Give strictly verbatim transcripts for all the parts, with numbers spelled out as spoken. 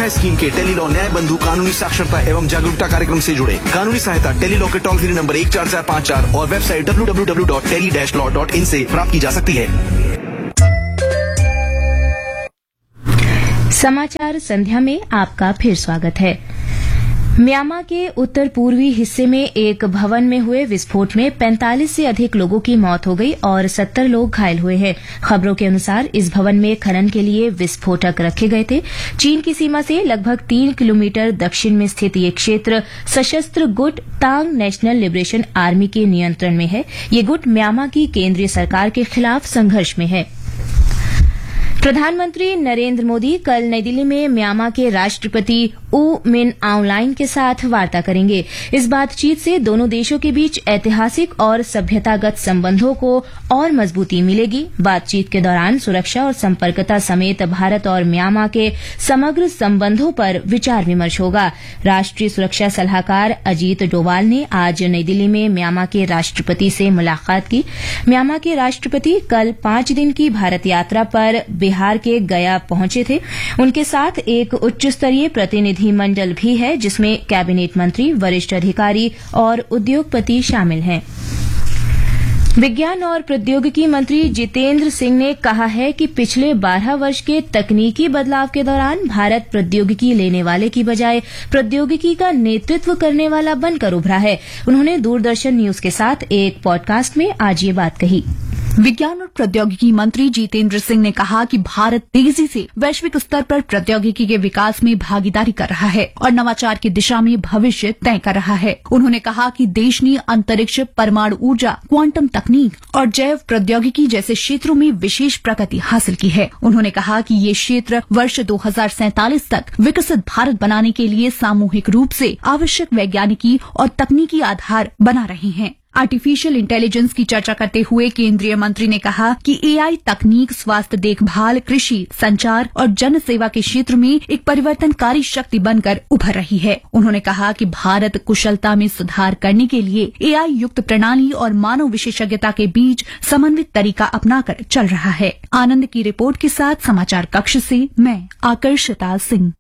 दिशा scheme के Tele-Law न्याय बंधु कानूनी साक्षरता एवं जागरूकता कार्यक्रम से जुड़े। कानूनी सहायता टेलीलॉ के टोल फ्री नंबर एक चार चार पाँच चार और website W W W dot tele dash law dot in से प्राप्त की जा सकती है। समाचार संध्या में आपका फिर स्वागत है। म्यांमार के उत्तर पूर्वी हिस्से में एक भवन में हुए विस्फोट में पैंतालीस से अधिक लोगों की मौत हो गई और सत्तर लोग घायल हुए हैं। खबरों के अनुसार इस भवन में खनन के लिए विस्फोटक रखे गए थे। चीन की सीमा से लगभग तीन किलोमीटर दक्षिण में स्थित ये क्षेत्र सशस्त्र गुट तांग नेशनल लिबरेशन आर्मी के नियंत्रण में है। ये गुट म्यांमार की केंद्रीय सरकार के खिलाफ संघर्ष में है। प्रधानमंत्री नरेंद्र मोदी कल नई दिल्ली में म्यांमार के राष्ट्रपति ऊ मिन आउंगलाइन के साथ वार्ता करेंगे। इस बातचीत से दोनों देशों के बीच ऐतिहासिक और सभ्यतागत संबंधों को और मजबूती मिलेगी। बातचीत के दौरान सुरक्षा और संपर्कता समेत भारत और म्यांमार के समग्र संबंधों पर विचार विमर्श होगा। राष्ट्रीय सुरक्षा सलाहकार अजीत डोवाल ने आज नई दिल्ली में म्यांमार के राष्ट्रपति से मुलाकात की। म्यांमार के राष्ट्रपति कल पांच दिन की भारत यात्रा पर बिहार के गया पहुंचे थे। उनके साथ एक उच्च स्तरीय प्रतिनिधि मंडल भी है, जिसमें कैबिनेट मंत्री, वरिष्ठ अधिकारी और उद्योगपति शामिल हैं। विज्ञान और प्रौद्योगिकी मंत्री जितेंद्र सिंह ने कहा है कि पिछले बारह वर्ष के तकनीकी बदलाव के दौरान भारत प्रौद्योगिकी लेने वाले की बजाय प्रौद्योगिकी का नेतृत्व करने वाला बनकर उभरा है। उन्होंने दूरदर्शन न्यूज के साथ एक पॉडकास्ट में आज ये बात कही। विज्ञान और प्रौद्योगिकी मंत्री जितेंद्र सिंह ने कहा कि भारत तेजी से वैश्विक स्तर पर प्रौद्योगिकी के विकास में भागीदारी कर रहा है और नवाचार की दिशा में भविष्य तय कर रहा है। उन्होंने कहा कि देश ने अंतरिक्ष, परमाणु ऊर्जा, क्वांटम तकनीक और जैव प्रौद्योगिकी जैसे क्षेत्रों में विशेष प्रगति हासिल की है। उन्होंने कहा कि ये क्षेत्र वर्ष दो हजार सैंतालीस तक विकसित भारत बनाने के लिए सामूहिक रूप से आवश्यक वैज्ञानिकी और तकनीकी आधार बना रहे हैं। आर्टिफिशियल इंटेलिजेंस की चर्चा करते हुए केंद्रीय मंत्री ने कहा कि एआई तकनीक स्वास्थ्य देखभाल, कृषि, संचार और जन सेवा के क्षेत्र में एक परिवर्तनकारी शक्ति बनकर उभर रही है। उन्होंने कहा कि भारत कुशलता में सुधार करने के लिए एआई युक्त प्रणाली और मानव विशेषज्ञता के बीच समन्वित तरीका अपनाकर चल रहा है। आनंद की रिपोर्ट के साथ समाचार कक्ष से मैं आकर्षिता सिंह।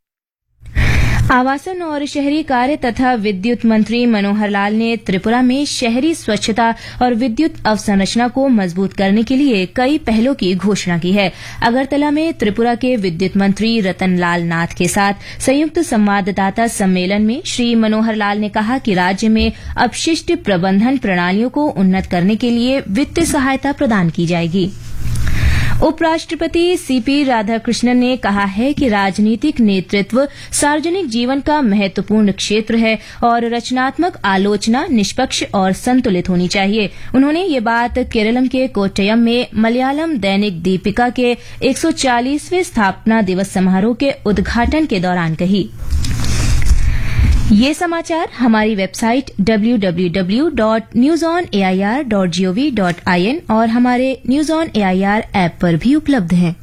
आवासन और शहरी कार्य तथा विद्युत मंत्री मनोहर लाल ने त्रिपुरा में शहरी स्वच्छता और विद्युत अवसंरचना को मजबूत करने के लिए कई पहलों की घोषणा की है। अगरतला में त्रिपुरा के विद्युत मंत्री रतन लाल नाथ के साथ संयुक्त संवाददाता सम्मेलन में श्री मनोहर लाल ने कहा कि राज्य में अपशिष्ट प्रबंधन प्रणालियों को उन्नत करने के लिए वित्तीय सहायता प्रदान की जाएगी। उपराष्ट्रपति सीपी राधाकृष्णन ने कहा है कि राजनीतिक नेतृत्व सार्वजनिक जीवन का महत्वपूर्ण क्षेत्र है और रचनात्मक आलोचना निष्पक्ष और संतुलित होनी चाहिए। उन्होंने ये बात केरलम के कोट्टयम में मलयालम दैनिक दीपिका के एक सौ चालीसवें स्थापना दिवस समारोह के उद्घाटन के दौरान कही। ये समाचार हमारी website W W W dot news on A I R dot G O V dot I N और हमारे news on A I R app पर भी उपलब्ध हैं।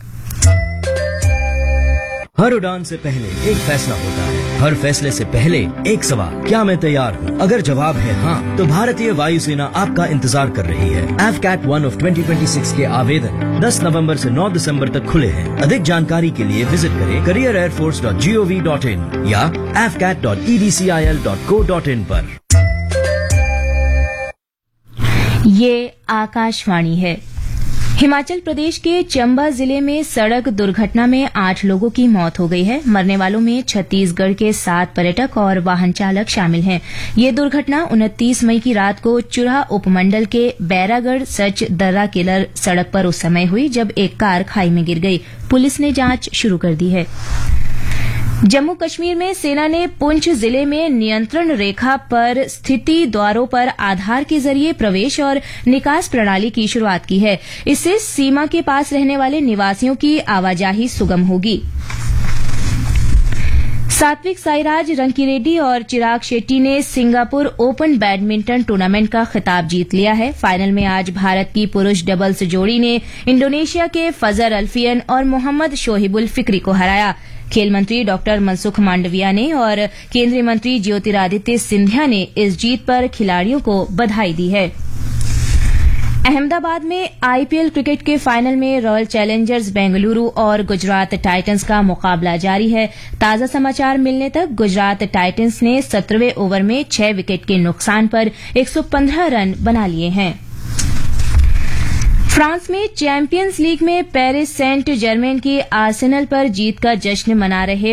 हर उड़ान से पहले एक फैसला होता है, हर फैसले से पहले एक सवाल, क्या मैं तैयार हूँ? अगर जवाब है हाँ, तो भारतीय वायुसेना आपका इंतजार कर रही है। F cat one of twenty twenty six के आवेदन दस नवंबर से नौ दिसंबर तक खुले हैं। अधिक जानकारी के लिए विजिट करें career air force dot G O V dot in या F cat dot E D C I L dot co dot in पर। ये आकाशवाणी है। हिमाचल प्रदेश के चंबा जिले में सड़क दुर्घटना में आठ लोगों की मौत हो गई है। मरने वालों में छत्तीसगढ़ के सात पर्यटक और वाहन चालक शामिल हैं। ये दुर्घटना उनतीस मई की रात को चुरा उपमंडल के बैरागढ़ सच दर्रा केलर सड़क पर उस समय हुई जब एक कार खाई में गिर गई। पुलिस ने जांच शुरू कर दी है। जम्मू कश्मीर में सेना ने पुंछ जिले में नियंत्रण रेखा पर स्थिति द्वारों पर आधार के जरिए प्रवेश और निकास प्रणाली की शुरुआत की है। इससे सीमा के पास रहने वाले निवासियों की आवाजाही सुगम होगी। सात्विक साईराज रंकीरेड्डी और चिराग शेट्टी ने सिंगापुर ओपन बैडमिंटन टूर्नामेंट का खिताब जीत लिया है। फाइनल में आज भारत की पुरुष डबल्स जोड़ी ने इंडोनेशिया के फजर अल्फियन और मोहम्मद शोहिबुल फिक्री को हराया। खेल मंत्री डॉक्टर मनसुख मांडविया ने और केंद्रीय मंत्री ज्योतिरादित्य सिंधिया ने इस जीत पर खिलाड़ियों को बधाई दी है। अहमदाबाद में आईपीएल क्रिकेट के फाइनल में रॉयल चैलेंजर्स बेंगलुरु और गुजरात टाइटंस का मुकाबला जारी है। ताजा समाचार मिलने तक गुजरात टाइटंस ने सत्रहवें ओवर में छह विकेट के नुकसान पर एक सौ पंद्रह रन बना लिए हैं। फ्रांस में चैंपियंस लीग में पेरिस सेंट जर्मेन की आर्सेनल पर जीत का जश्न मना रहे